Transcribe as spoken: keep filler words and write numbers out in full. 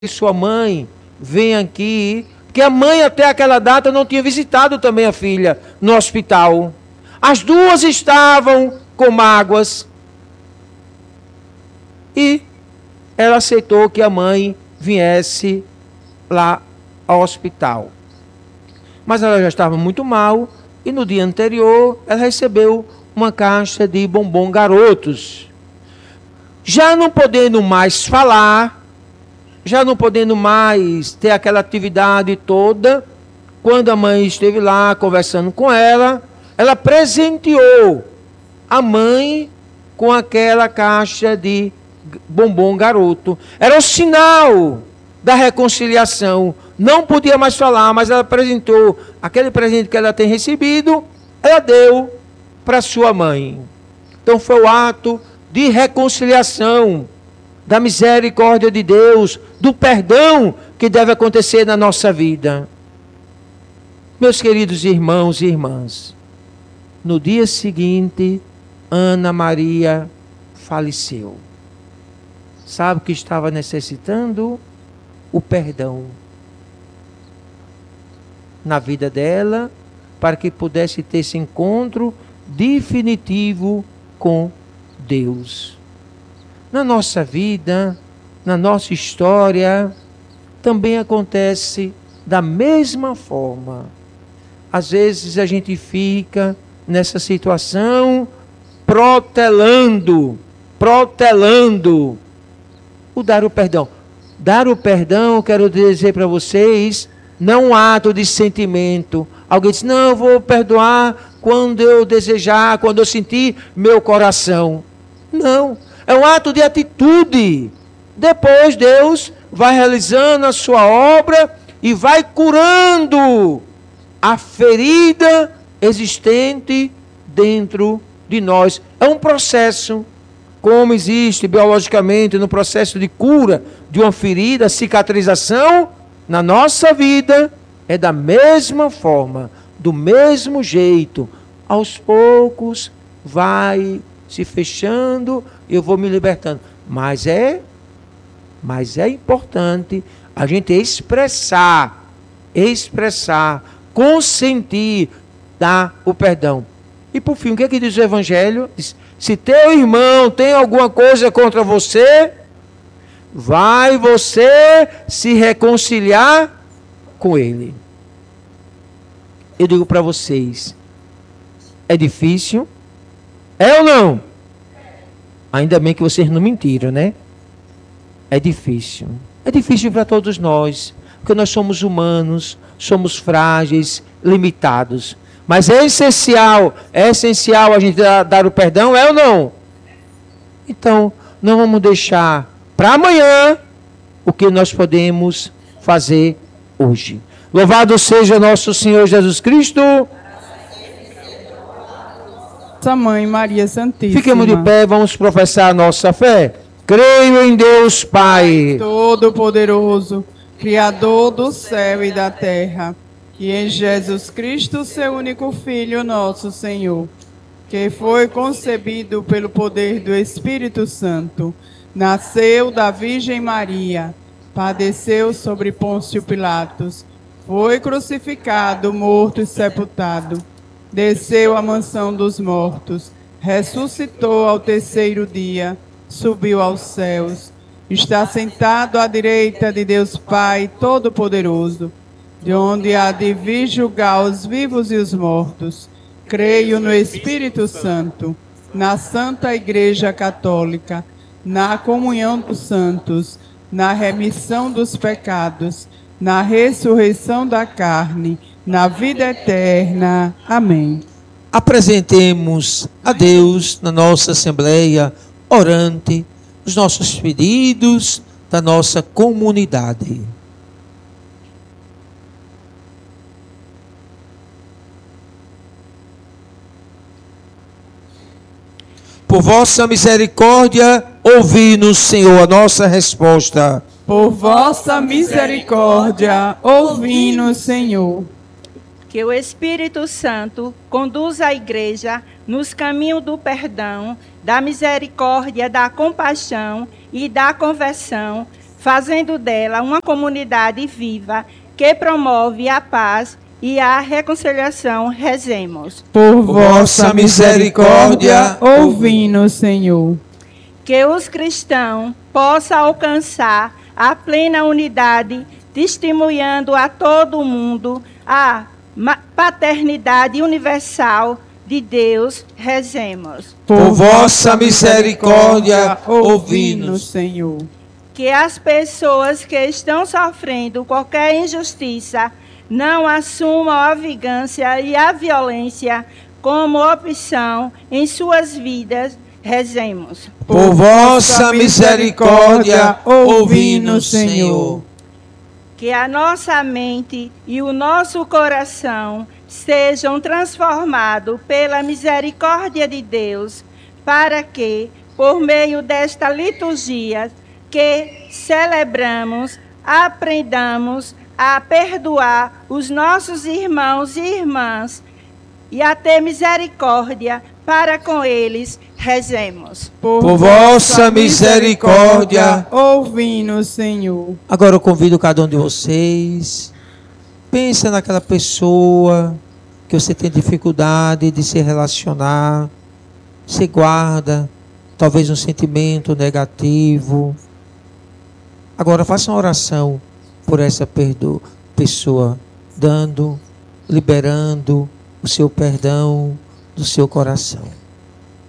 sua mãe, vem aqui, porque a mãe até aquela data não tinha visitado também a filha no hospital. As duas estavam com mágoas. E ela aceitou que a mãe viesse lá ao hospital. Mas ela já estava muito mal e no dia anterior ela recebeu uma caixa de bombom garotos. Já não podendo mais falar, já não podendo mais ter aquela atividade toda, quando a mãe esteve lá conversando com ela, ela presenteou a mãe com aquela caixa de bombom garoto. Era o sinal da reconciliação. Não podia mais falar, mas ela apresentou aquele presente que ela tem recebido, ela deu para sua mãe. Então foi o ato de reconciliação, da misericórdia de Deus, do perdão que deve acontecer na nossa vida. Meus queridos irmãos e irmãs, no dia seguinte, Ana Maria faleceu. Sabe o que estava necessitando? O perdão na vida dela, para que pudesse ter esse encontro definitivo com Deus. Na nossa vida, na nossa história, também acontece da mesma forma. Às vezes a gente fica nessa situação protelando, protelando o dar o perdão. Dar o perdão, quero dizer para vocês, não um ato de sentimento. Alguém diz, não, eu vou perdoar quando eu desejar, quando eu sentir meu coração. Não, é um ato de atitude. Depois Deus vai realizando a sua obra e vai curando a ferida existente dentro de nós. É um processo, como existe biologicamente no processo de cura de uma ferida, cicatrização, na nossa vida é da mesma forma, do mesmo jeito. Aos poucos vai se fechando, eu vou me libertando. Mas é, mas é importante a gente expressar, expressar, consentir, dar o perdão. E por fim, o que é que diz o Evangelho? Diz, se teu irmão tem alguma coisa contra você, vai você se reconciliar com ele. Eu digo para vocês, é difícil? É ou não? Ainda bem que vocês não mentiram, né? É difícil. É difícil para todos nós, porque nós somos humanos, somos frágeis, limitados. Mas é essencial, é essencial a gente dar, dar o perdão, é ou não? Então, não vamos deixar para amanhã o que nós podemos fazer hoje. Louvado seja nosso Senhor Jesus Cristo. Nossa Mãe Maria Santíssima. Fiquemos de pé, vamos professar a nossa fé. Creio em Deus Pai Todo-Poderoso, Criador do céu e da terra, e em Jesus Cristo, seu único Filho, nosso Senhor, que foi concebido pelo poder do Espírito Santo, nasceu da Virgem Maria, padeceu sobre Pôncio Pilatos, foi crucificado, morto e sepultado, desceu à mansão dos mortos, ressuscitou ao terceiro dia, subiu aos céus, está sentado à direita de Deus Pai Todo-Poderoso, de onde há de vir julgar os vivos e os mortos. Creio no Espírito Santo, na Santa Igreja Católica, na comunhão dos santos, na remissão dos pecados, na ressurreição da carne, na vida eterna. Amém. Apresentemos a Deus na nossa Assembleia Orante os nossos pedidos da nossa comunidade. Por vossa misericórdia, ouvi-nos, Senhor, a nossa resposta. Por vossa misericórdia, ouvi-nos, Senhor. Que o Espírito Santo conduza a Igreja nos caminhos do perdão, da misericórdia, da compaixão e da conversão, fazendo dela uma comunidade viva que promove a paz e a reconciliação. Rezemos. Por vossa misericórdia, ouvi-nos, Senhor. Que os cristãos possam alcançar a plena unidade, testemunhando a todo mundo a paternidade universal de Deus. Rezemos. Por vossa misericórdia, ouvi-nos, Senhor. Que as pessoas que estão sofrendo qualquer injustiça não assumam a vingança e a violência como opção em suas vidas. Rezemos. Por vossa misericórdia, ouvi-nos, Senhor. Que a nossa mente e o nosso coração sejam transformados pela misericórdia de Deus, para que, por meio desta liturgia que celebramos, aprendamos a perdoar os nossos irmãos e irmãs e a ter misericórdia para com eles. Rezemos. Por, Por vossa misericórdia, ouvi-nos, Senhor. Agora eu convido cada um de vocês, pensa naquela pessoa que você tem dificuldade de se relacionar, você guarda talvez um sentimento negativo. Agora faça uma oração por essa perdo- pessoa, dando, liberando o seu perdão do seu coração.